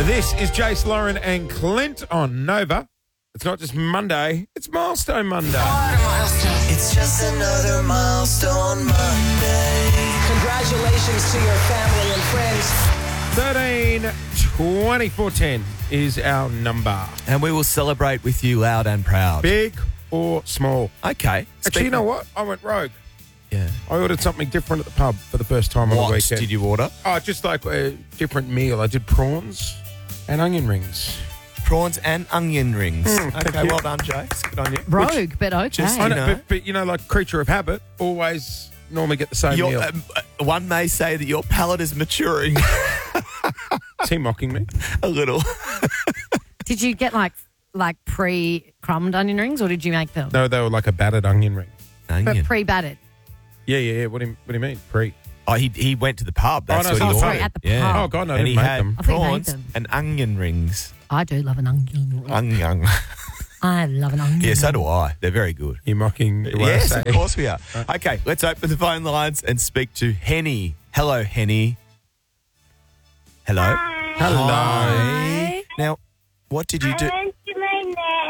This is Jace, Lauren and Clint on Nova. It's not just Monday, it's Milestone Monday. It's just another milestone Monday. Congratulations to your family and friends. 13-24-10 is our number. And we will celebrate with you loud and proud. Big or small. Okay. Actually, you know what? I went rogue. Yeah. I ordered something different at the pub for the first time on the What weekend. did you order? Oh, just like a different meal. I did prawns and onion rings. Prawns and onion rings. thank Okay, you. well done, Jace. Good on you. Rogue, but okay. Just- I know, know. but you know, like creature of habit, always normally get the same Your, meal. one may say that your palate is maturing Is he mocking me? a little. Did you get like pre-crumbed onion rings, or did you make them? No, they were like a battered onion ring. But Onion. pre-battered. Yeah. What do you mean? Pre? Oh, he went to the pub. That's no, what so he it's ordered. sorry, at the yeah. pub. Oh, God, no, I and didn't he make had them. I thought you made prawns them. and onion rings. I do love an onion ring. Onion. I love an onion Yeah, so ring. do I. They're very good. You're mocking the way Yes, I of say. course we are. Okay, let's open the phone lines and speak to Henny. Hello, Henny. Hello. Hello. Hi. Now, what did you do? I went to my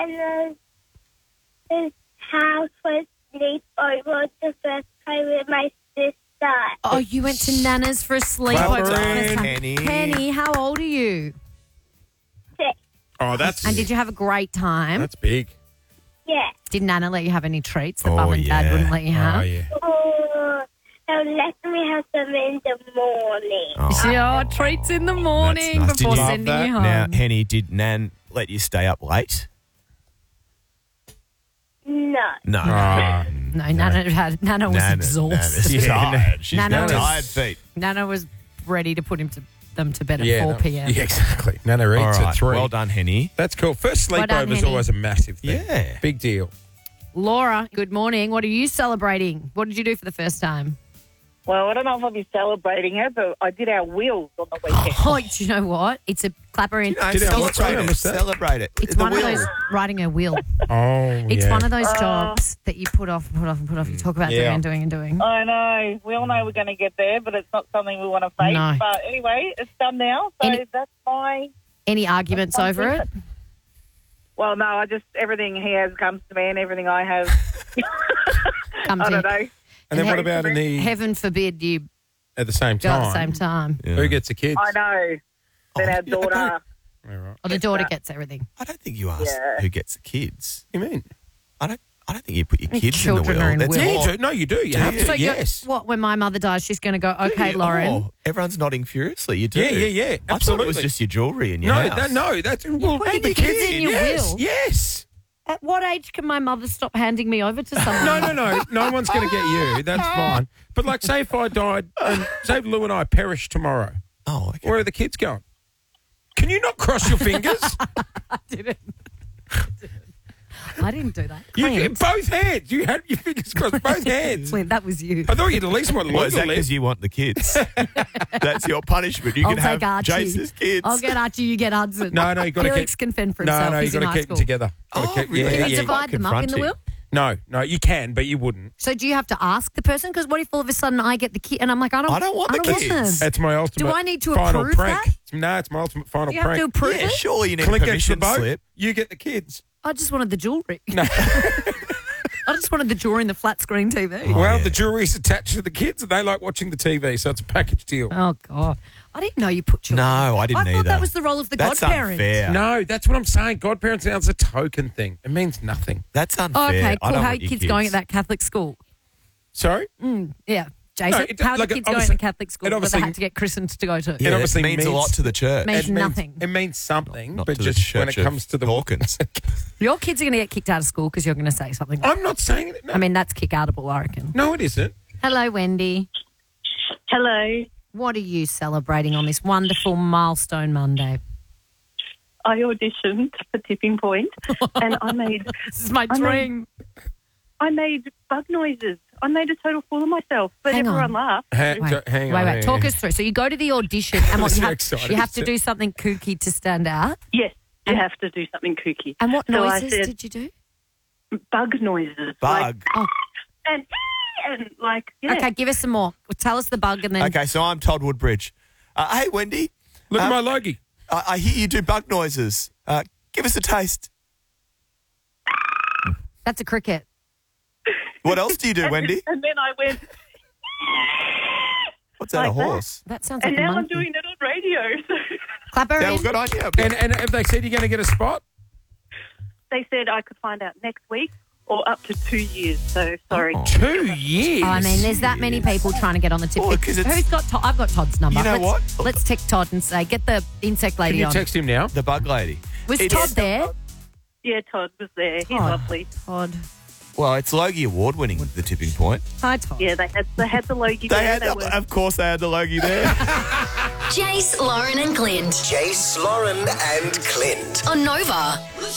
nana's house for sleepover the first time with my sister. Oh, you went to Nana's for a sleepover. Clapper in, Henny. Henny, how old are you? Oh, that's And did you have a great time? that's big. Yeah. Did Nana let you have any treats that Oh, Mum and Dad yeah. wouldn't let you have? Oh, yeah. Oh, they'll let me have them in the morning. Oh, treats in the morning That's nice. before Did you- sending Love that. you home. Now, Henny, did Nan let you stay up late? No. No. Ah. No, Nana was exhausted. Nana's tired. She's Nana got was- tired feet. Nana was ready to put them to bed at Yeah, 4 no. p.m. Yeah, exactly. Nana All eats right. at 3. Well done, Henny. That's cool. First Well done, sleepover is Henny. always a massive thing. Yeah. Big deal. Laura, good morning. What are you celebrating? What did you do for the first time? Well, I don't know if I'll be celebrating it, but I did our wheels on the weekend. Oh, do you know what? It's a clapper in. No, Did I- what's that? I celebrate it. missed that. Celebrate it. It's The one of wheel. those riding a wheel. Oh, It's yeah. one of those jobs that you put off. You talk about Yeah. doing and doing. I know. We all know we're going to get there, but it's not something we want to face. No. But anyway, it's done now, so Any- that's my... Any arguments over it? Well, no, everything he has comes to me and everything I have, Come I to don't know. And then And what about in the Heaven forbid you at the same go at time? the same time. Yeah. Who gets the kids? I know. Then our daughter... All right. Or the daughter gets everything. I don't think you asked Yeah. who gets the kids. What do you mean? I don't think you put your kids in the Children wheel. are in That's will. Yeah, more- you do. No, you do. You have you? to. So you're- yes. what, when my mother dies, she's going to go, okay, Yeah, Lauren. oh, everyone's nodding furiously. You do. Yeah. I thought it Absolutely. was just your jewellery in your No, house. that's well, putting the the kids in your yes, will? Yes. At what age can my mother stop handing me over to someone? No. No one's going to get you. That's fine. But like, say if I died, and say if Lou and I perish tomorrow, Oh, okay. where are the kids going? Can you not cross your fingers? I didn't do that. You Clint. both hands. You had your fingers crossed, both hands. Clint, that was you. I thought you'd at least want Well, is that Lou because you want the kids? That's your punishment. You I'll can have take Archie. Jace's kids. I'll get Archie, you get Hudson. No, you got to Felix keep. can fend for No, himself. you He's got in to high keep school. them together. Gotta Oh, keep- really? Can Yeah, you yeah. divide them up in the confronting. wheel? No, you can, but you wouldn't. So do you have to ask the person? Because what if all of a sudden I get the kid and I'm like, I don't want the kids. them. That's my ultimate. Do I need to final approve prank. that? No, it's my ultimate final Do you have prank. to approve Yeah, it? surely you need a Clint gets the permission boat. slip. You get the kids. I just wanted the jewellery. No. I just wanted the jewellery and the flat screen TV. Well, yeah. the jewelry's attached to the kids, and they like watching the TV, so it's a package deal. Oh, God. I didn't know you put jewellery. No, I didn't I thought either. that was the role of the That's godparent. unfair. No, that's what I'm saying. Godparents now is a token thing. It means nothing. That's unfair. Oh, okay, I cool. don't How are want your your kids going at that Catholic school? Sorry? Yeah. Jason, No, how are the like, kids going at obviously- the Catholic school it that they obviously- had to get christened to go to? Yeah, it obviously means a lot to the church. Means It nothing. It means something, Not but to the just when it Church of comes to the Hawkins. Your kids are going to get kicked out of school because you're going to say something like I'm not saying it. No, I mean, that's kick-outable, I reckon. no, it isn't. Hello, Wendy. Hello. What are you celebrating on this wonderful milestone Monday? I auditioned for Tipping Point and I made This is my I dream. bug noises. I made a total fool of myself, but Hang everyone on. laughed. Hang on. Wait. Talk us through. So you go to the audition and what I'm you so have, excited. you have to do something kooky to stand out. Yes, you have to do something kooky. And what So I noises said- did you do? Bug noises. Bug. Oh, And like, yeah. okay. Give us some more. Tell us the bug and then. Okay, so I'm Todd Woodbridge. Hey, Wendy. Look at my Logie. I hear you do bug noises. Give us a taste. That's a cricket. What else do you do, Wendy? And then I went, What's that, like a that. horse? That sounds like and a now I'm monkey. doing it on radio. So Clap her Yeah, in. well, good on you. And have they said you're going to get a spot? they said I could find out next week or up to 2 years. So sorry. 2 years. Oh, I mean, there's that many people trying to get on the tip. Oh, 'cause it's- Who's got Todd? I've got Todd's number. You know let's, what? Let's text Todd and say, get the insect Can lady you on. text him now? The bug lady. Was It's- Todd there? Yeah, Todd was there. He's Todd. lovely. Todd. Well, it's Logie Award winning, The Tipping Point. Hi, Todd. Yeah, they had the Logie They there. had, They were of course, they had the Logie there. Jace, Lauren, and Clint Jace, Lauren, and Clint. on Nova.